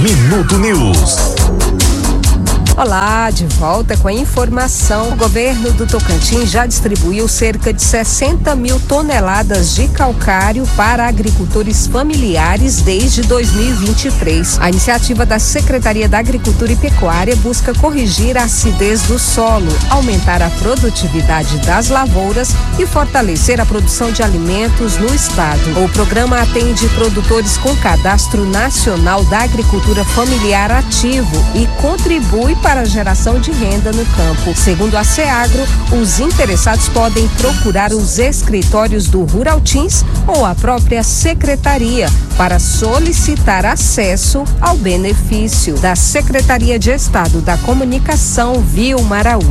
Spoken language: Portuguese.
Minuto News. Olá, de volta com a informação. O governo do Tocantins já distribuiu cerca de 60 mil toneladas de calcário para agricultores familiares desde 2023. A iniciativa da Secretaria da Agricultura e Pecuária busca corrigir a acidez do solo, aumentar a produtividade das lavouras e fortalecer a produção de alimentos no estado. O programa atende produtores com cadastro nacional da agricultura familiar ativo e contribui para a geração de renda no campo. Segundo a Seagro, os interessados podem procurar os escritórios do Ruraltins ou a própria secretaria para solicitar acesso ao benefício. Da Secretaria de Estado da Comunicação, Vilma Araújo.